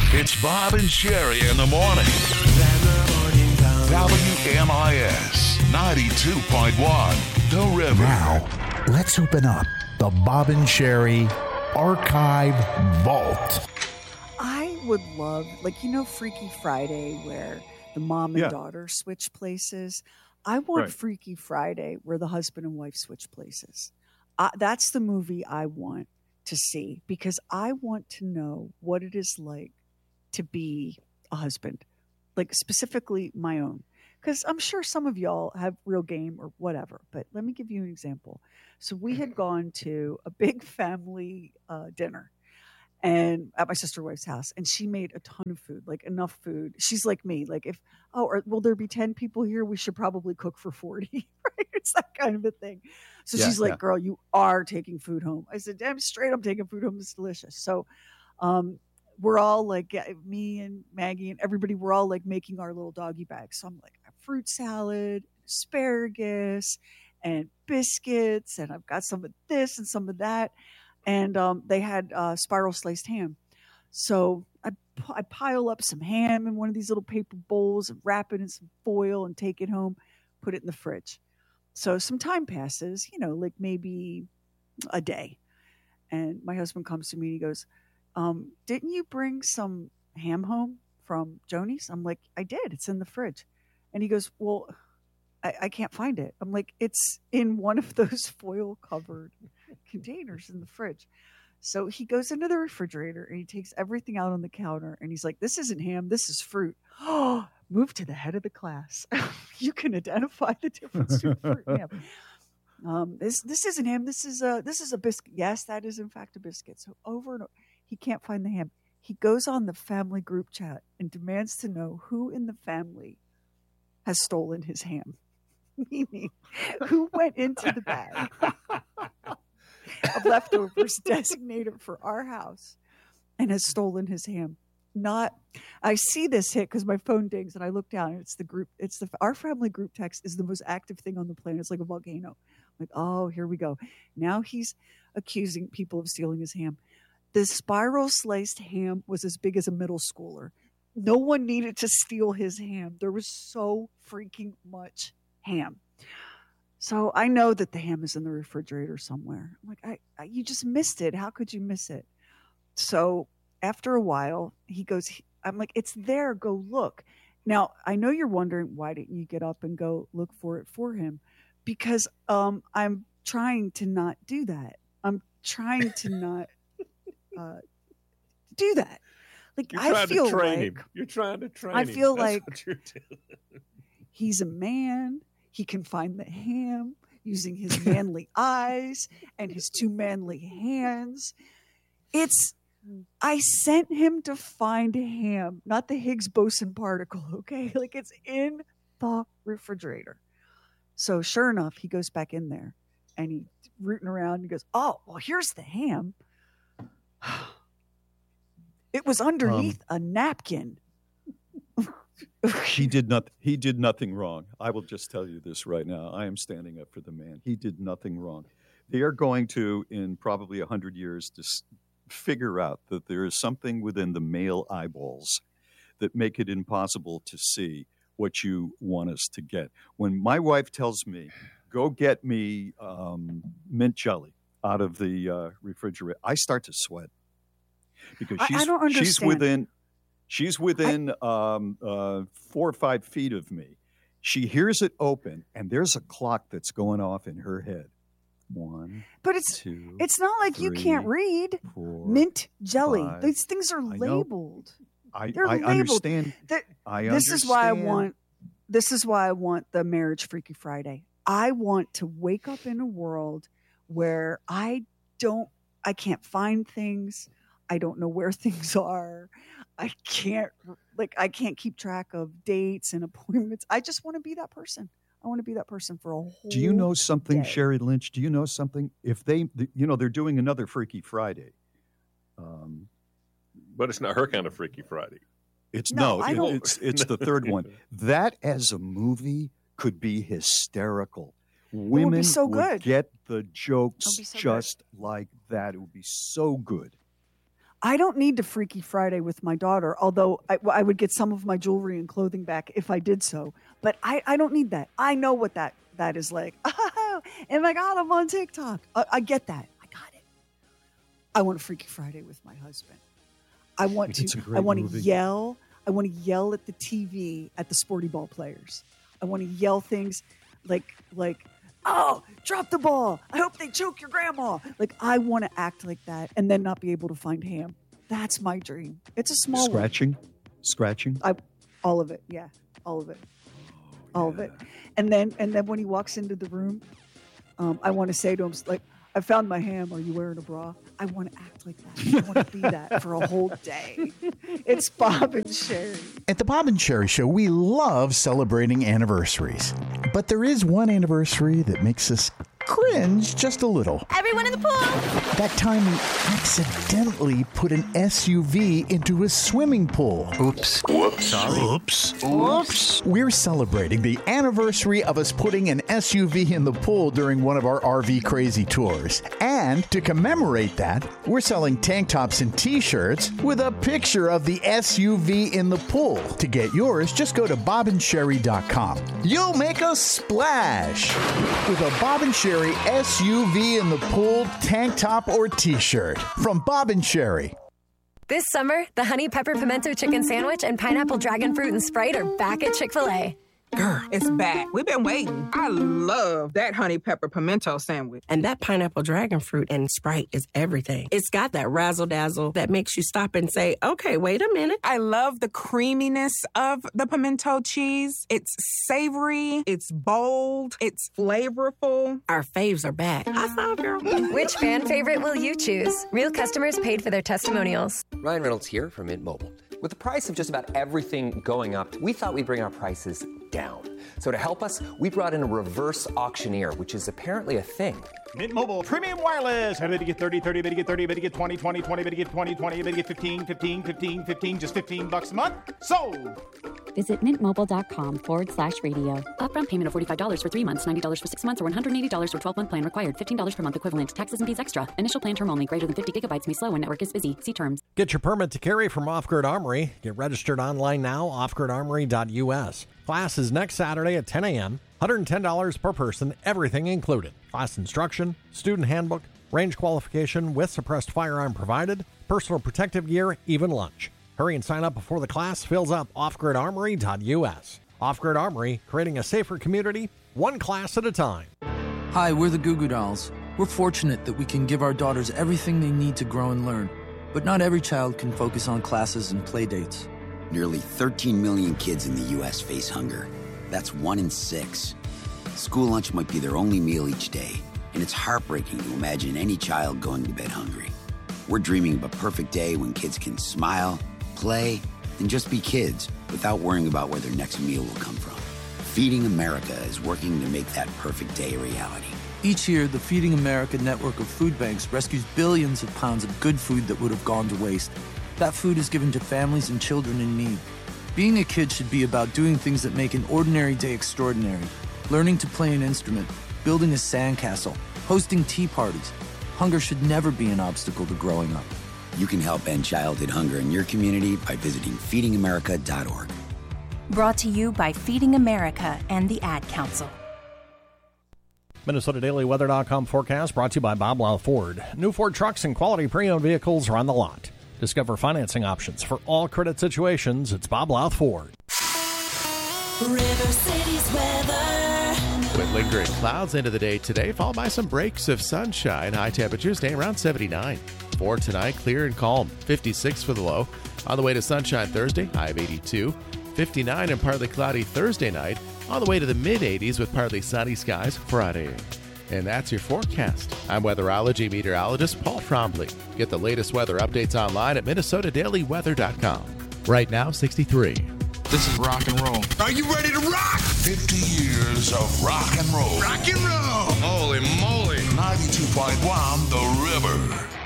It's Bob and Sherry in the morning. WMIS 92.1, The River. Now, let's open up the Bob and Sherry Archive Vault. I would love, Freaky Friday, where the mom and daughter switch places. I want Freaky Friday, where the husband and wife switch places. That's the movie I want to see, because I want to know what it is like to be a husband, like specifically my own. Because I'm sure some of y'all have real game or whatever, but let me give you an example. So we had gone to a big family dinner and at my sister wife's house, and she made a ton of food, like enough food. She's like me, like will there be 10 people here? We should probably cook for 40, right? It's that kind of a thing. So she's like, girl, you are taking food home. I said, damn straight, I'm taking food home. It's delicious. So we're all like, me and Maggie and everybody, we're all like making our little doggy bags. So I'm like, fruit salad, asparagus, and biscuits, and I've got some of this and some of that. And they had spiral sliced ham. So I pile up some ham in one of these little paper bowls and wrap it in some foil and take it home, put it in the fridge. So some time passes, like maybe a day. And my husband comes to me and he goes, didn't you bring some ham home from Joni's? I'm like, I did. It's in the fridge. And he goes, well, I can't find it. I'm like, it's in one of those foil covered containers in the fridge. So he goes into the refrigerator and he takes everything out on the counter and he's like, this isn't ham, this is fruit. Oh, move to the head of the class. You can identify the difference between fruit and ham. This isn't ham, this is a biscuit. Yes, that is in fact a biscuit. So over and over, he can't find the ham. He goes on the family group chat and demands to know who in the family has stolen his ham. Meaning, who went into the bag of leftovers designated for our house and has stolen his ham. I see this hit because my phone dings and I look down and it's the group. Our family group text is the most active thing on the planet. It's like a volcano. I'm like, oh, here we go. Now he's accusing people of stealing his ham. The spiral sliced ham was as big as a middle schooler. No one needed to steal his ham. There was so freaking much ham. So I know that the ham is in the refrigerator somewhere. I'm like, you just missed it. How could you miss it? So after a while, he goes, I'm like, it's there. Go look. Now, I know you're wondering, why didn't you get up and go look for it for him? Because I'm trying to not do that. I'm trying to not do that. Like, I feel to train like him. You're trying to train him. I feel That's like what you're doing. He's a man. He can find the ham using his manly eyes and his two manly hands. I sent him to find ham, not the Higgs boson particle, okay? Like, it's in the refrigerator. So sure enough, he goes back in there and he's rooting around and goes, oh, well, here's the ham. It was underneath a napkin. He did nothing wrong. I will just tell you this right now. I am standing up for the man. He did nothing wrong. They are going to, in probably 100 years, figure out that there is something within the male eyeballs that make it impossible to see what you want us to get. When my wife tells me, go get me mint jelly out of the refrigerator, I start to sweat. Because I don't understand. She's within 4 or 5 feet of me. She hears it open, and there's a clock that's going off in her head. 1, but two, it's not like 3, you can't read 4, mint jelly. 5. These things are labeled. I labeled. understand. This is why I want the Marriage Freaky Friday. I want to wake up in a world where I can't find things. I don't know where things are. I can't keep track of dates and appointments. I just want to be that person. I want to be that person for a whole Do you know something, day. Sherry Lynch? Do you know something? If they're doing another Freaky Friday. But it's not her kind of Freaky Friday. It's the third one. That as a movie could be hysterical. Women be so good. would get the jokes so just like that. It would be so good. I don't need to Freaky Friday with my daughter, although I would get some of my jewelry and clothing back if I did so. But I don't need that. I know what that is like. Oh my God, I'm on TikTok. I get that. I got it. I want a Freaky Friday with my husband. I want to yell. I want to yell at the TV at the Sporty Ball players. I want to yell things like, oh, drop the ball. I hope they choke your grandma. Like, I want to act like that and then not be able to find ham. That's my dream. It's a small Scratching? All of it. Yeah. All of it. All of it. And then when he walks into the room, I want to say to him, like, I found my ham. Are you wearing a bra? I want to act like that. I want to be that for a whole day. It's Bob and Sherry. At the Bob and Sherry Show, we love celebrating anniversaries. But there is one anniversary that makes us cringe just a little. Everyone in the pool! That time we accidentally put an SUV into a swimming pool. Oops. Whoops. Sorry. Oops. Oops. We're celebrating the anniversary of us putting an SUV in the pool during one of our RV Crazy tours. And to commemorate that, we're selling tank tops and t-shirts with a picture of the SUV in the pool. To get yours, just go to bobandsherry.com. You'll make a splash with a Bob and Sherry SUV in the pool, tank top, or t-shirt from Bob and Sherry. This summer, the Honey Pepper Pimento Chicken Sandwich and Pineapple Dragon Fruit and Sprite are back at Chick-fil-A. Girl, it's back. We've been waiting. I love that honey pepper pimento sandwich. And that pineapple dragon fruit and Sprite is everything. It's got that razzle-dazzle that makes you stop and say, okay, wait a minute. I love the creaminess of the pimento cheese. It's savory. It's bold. It's flavorful. Our faves are back. High five, girl. Which fan favorite will you choose? Real customers paid for their testimonials. Ryan Reynolds here from Mint Mobile. With the price of just about everything going up, we thought we'd bring our prices down. So to help us, we brought in a reverse auctioneer, which is apparently a thing. Mint Mobile Premium Wireless. How to get 30, 30, bit to get 30, bit to get 20, 20, 20, bit to get 20, 20, bit to get 15, 15, 15, 15, just $15 a month? Sold! Visit mintmobile.com/radio. Upfront payment of $45 for 3 months, $90 for 6 months, or $180 for 12-month plan required. $15 per month equivalent. Taxes and fees extra. Initial plan term only. Greater than 50 gigabytes may slow when network is busy. See terms. Get your permit to carry from Off Grid Armory. Get registered online now, offgridarmory.us. Class is next Saturday at 10 a.m. $110 per person, everything included. Class instruction, student handbook, range qualification with suppressed firearm provided, personal protective gear, even lunch. Hurry and sign up before the class fills up. offgridarmory.us. Off Grid Armory, creating a safer community, one class at a time. Hi, we're the Goo Goo Dolls. We're fortunate that we can give our daughters everything they need to grow and learn. But not every child can focus on classes and play dates. Nearly 13 million kids in the U.S. face hunger. That's 1 in 6. School lunch might be their only meal each day, and it's heartbreaking to imagine any child going to bed hungry. We're dreaming of a perfect day when kids can smile, play, and just be kids without worrying about where their next meal will come from. Feeding America is working to make that perfect day a reality. Each year, the Feeding America network of food banks rescues billions of pounds of good food that would have gone to waste. That food is given to families and children in need. Being a kid should be about doing things that make an ordinary day extraordinary. Learning to play an instrument, building a sandcastle, hosting tea parties. Hunger should never be an obstacle to growing up. You can help end childhood hunger in your community by visiting feedingamerica.org. Brought to you by Feeding America and the Ad Council. MinnesotaDailyWeather.com forecast brought to you by Bob Lau Ford. New Ford trucks and quality pre-owned vehicles are on the lot. Discover financing options for all credit situations. It's Bob Louth Ford. River City's weather. With lingering clouds into the day today, followed by some breaks of sunshine. High temperatures staying around 79. For tonight, clear and calm. 56 for the low. On the way to sunshine Thursday, high of 82. 59 and partly cloudy Thursday night. On the way to the mid-80s with partly sunny skies Friday. And that's your forecast. I'm weatherology meteorologist Paul Trombley. Get the latest weather updates online at MinnesotaDailyWeather.com. Right now, 63. This is rock and roll. Are you ready to rock? 50 years of rock and roll. Rock and roll. Holy moly. 92.1 The River.